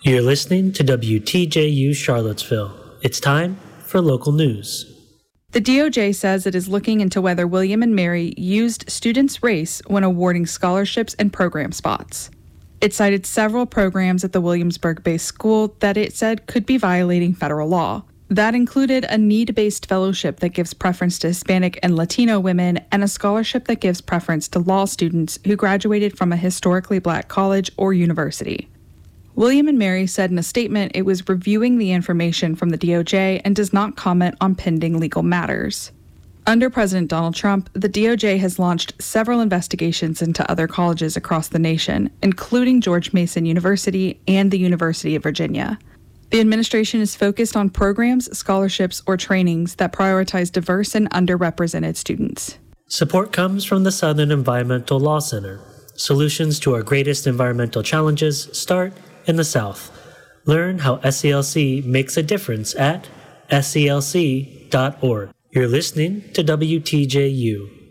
You're listening to WTJU Charlottesville. It's time for local news. The DOJ says it is looking into whether William and Mary used students' race when awarding scholarships and program spots. It cited several programs at the Williamsburg-based school that it said could be violating federal law. That included a need-based fellowship that gives preference to Hispanic and Latino women and a scholarship that gives preference to law students who graduated from a historically black college or university. William and Mary said in a statement it was reviewing the information from the DOJ and does not comment on pending legal matters. Under President Donald Trump, the DOJ has launched several investigations into other colleges across the nation, including George Mason University and the University of Virginia. The administration is focused on programs, scholarships, or trainings that prioritize diverse and underrepresented students. Support comes from the Southern Environmental Law Center. Solutions to our greatest environmental challenges start in the South. Learn how SCLC makes a difference at sclc.org. You're listening to WTJU.